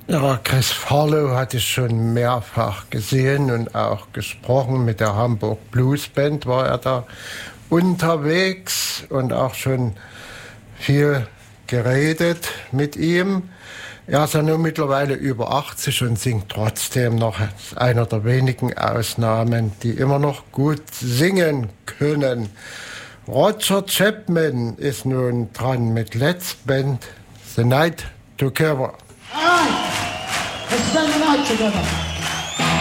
Ja, Chris Farlow hatte ich schon mehrfach gesehen und auch gesprochen. Mit der Hamburg Blues Band war er da unterwegs und auch schon viel geredet mit ihm. Er ist ja nun mittlerweile über 80 und singt trotzdem noch, als einer der wenigen Ausnahmen, die immer noch gut singen können. Roger Chapman ist nun dran mit Let's Band The Night Together. All right, let's spend the night together.